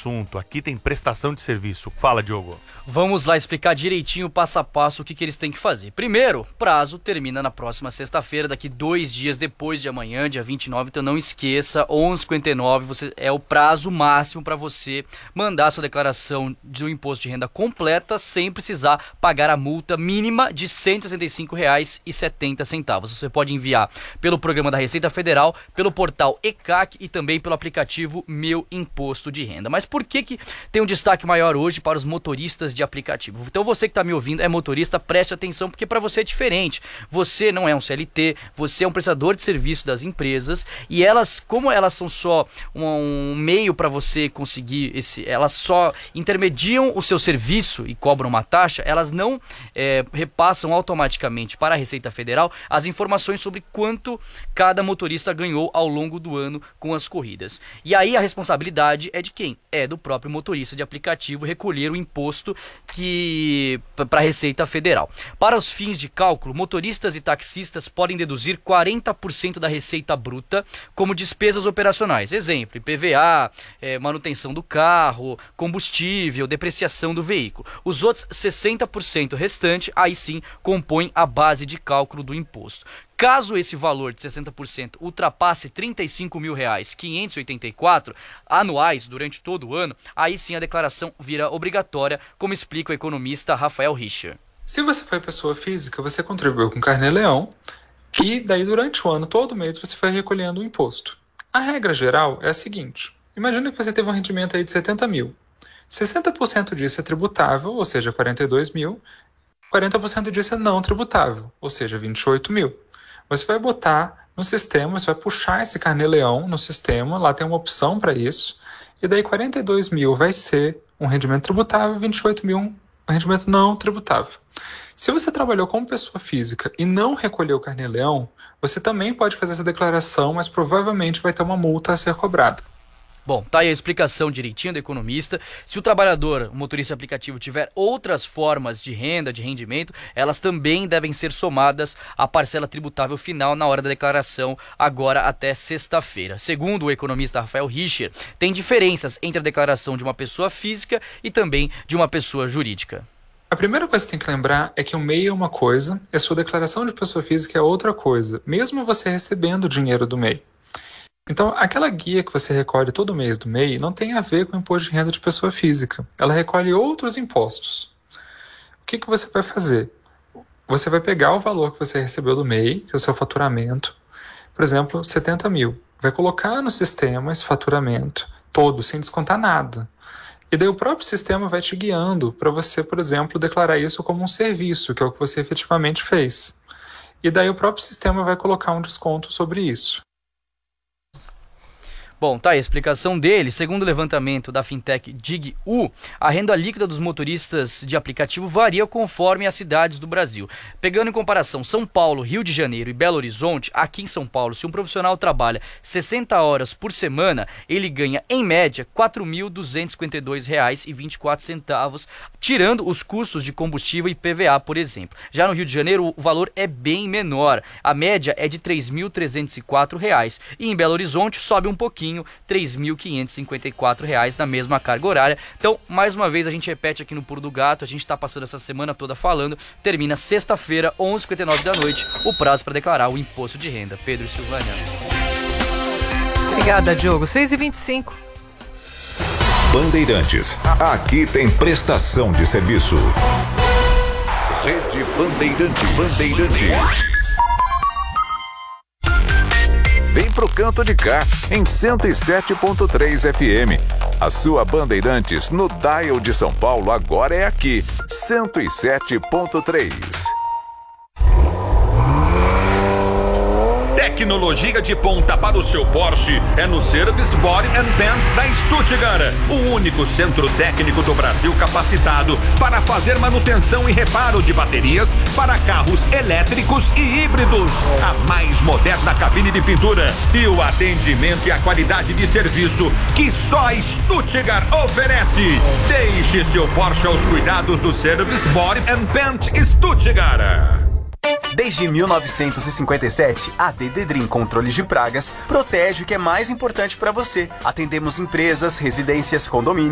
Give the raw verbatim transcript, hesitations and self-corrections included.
assunto. Aqui tem prestação de serviço. Fala, Diogo. Vamos lá explicar direitinho, passo a passo, o que, que eles têm que fazer. Primeiro, prazo termina na próxima sexta-feira, daqui dois dias depois de amanhã, dia vinte e nove. Então não esqueça, onze e cinquenta e nove você, é o prazo máximo para você mandar sua declaração do imposto de renda completa sem precisar pagar a multa mínima de cento e sessenta e cinco reais e setenta centavos. Você pode enviar pelo programa da Receita Federal, pelo portal E C A C e também pelo aplicativo Meu Imposto de Renda. Mas por que que tem um destaque maior hoje para os motoristas de aplicativo? Então você que está me ouvindo é motorista, preste atenção, porque para você é diferente. Você não é um C L T, você é um prestador de serviço das empresas e elas, como elas são só um, um meio para você conseguir esse, elas só intermediam o seu serviço e cobram uma taxa, elas não é, repassam automaticamente para a Receita Federal as informações sobre quanto cada motorista ganhou ao longo do ano com as corridas. E aí a responsabilidade é de quem? É do próprio motorista de aplicativo recolher o imposto que para a Receita Federal. Para os fins de cálculo, motoristas e taxistas podem deduzir quarenta por cento da receita bruta como despesas operacionais. Exemplo, I P V A, é, manutenção do carro, combustível, depreciação do veículo. Os outros sessenta por cento restante, aí sim, compõem a base de cálculo do imposto. Caso esse valor de sessenta por cento ultrapasse trinta e cinco mil reais quinhentos e oitenta e quatro anuais durante todo o ano, aí sim a declaração vira obrigatória, como explica o economista Rafael Richer. Se você foi pessoa física, você contribuiu com Carnê-Leão e daí durante o ano, todo mês, você foi recolhendo o imposto. A regra geral é a seguinte: imagina que você teve um rendimento aí de setenta mil. sessenta por cento disso é tributável, ou seja, quarenta e dois mil. quarenta por cento disso é não tributável, ou seja, vinte e oito mil. Você vai botar no sistema, você vai puxar esse Carnê-Leão no sistema, lá tem uma opção para isso, e daí quarenta e dois mil vai ser um rendimento tributável, vinte e oito mil um rendimento não tributável. Se você trabalhou como pessoa física e não recolheu o Carnê-Leão, você também pode fazer essa declaração, mas provavelmente vai ter uma multa a ser cobrada. Bom, tá aí a explicação direitinho do economista. Se o trabalhador, o motorista aplicativo, tiver outras formas de renda, de rendimento, elas também devem ser somadas à parcela tributável final na hora da declaração, agora até sexta-feira. Segundo o economista Rafael Richer, tem diferenças entre a declaração de uma pessoa física e também de uma pessoa jurídica. A primeira coisa que você tem que lembrar é que o M E I é uma coisa e a sua declaração de pessoa física é outra coisa, mesmo você recebendo o dinheiro do M E I. Então, aquela guia que você recolhe todo mês do M E I não tem a ver com o imposto de renda de pessoa física. Ela recolhe outros impostos. O que que você vai fazer? Você vai pegar o valor que você recebeu do M E I, que é o seu faturamento, por exemplo, setenta mil. Vai colocar no sistema esse faturamento todo, sem descontar nada. E daí o próprio sistema vai te guiando para você, por exemplo, declarar isso como um serviço, que é o que você efetivamente fez. E daí o próprio sistema vai colocar um desconto sobre isso. Bom, tá aí a explicação dele. Segundo o levantamento da fintech DigU, a renda líquida dos motoristas de aplicativo varia conforme as cidades do Brasil. Pegando em comparação São Paulo, Rio de Janeiro e Belo Horizonte, aqui em São Paulo, se um profissional trabalha sessenta horas por semana, ele ganha, em média, quatro mil duzentos e cinquenta e dois reais e vinte e quatro centavos, tirando os custos de combustível e I P V A, por exemplo. Já no Rio de Janeiro, o valor é bem menor. A média é de três mil trezentos e quatro reais. E em Belo Horizonte, sobe um pouquinho, três mil quinhentos e cinquenta e quatro reais na mesma carga horária. Então, mais uma vez, a gente repete aqui no Pulo do Gato, a gente está passando essa semana toda falando, termina sexta-feira, onze e cinquenta e nove da noite, o prazo para declarar o imposto de renda. Pedro e Silvânia. Obrigada, Diogo. seis e vinte e cinco. Bandeirantes, aqui tem prestação de serviço. Rede Bandeirantes. Bandeirantes. Vem pro canto de cá, em cento e sete ponto três F M. A sua Bandeirantes no dial de São Paulo agora é aqui, cento e sete ponto três. Tecnologia de ponta para o seu Porsche é no Service Body and Paint da Stuttgart, o único centro técnico do Brasil capacitado para fazer manutenção e reparo de baterias para carros elétricos e híbridos. A mais moderna cabine de pintura e o atendimento e a qualidade de serviço que só a Stuttgart oferece. Deixe seu Porsche aos cuidados do Service Body and Paint Stuttgart. Desde mil novecentos e cinquenta e sete, a Dededrim Controles de Pragas protege o que é mais importante para você. Atendemos empresas, residências, condomínios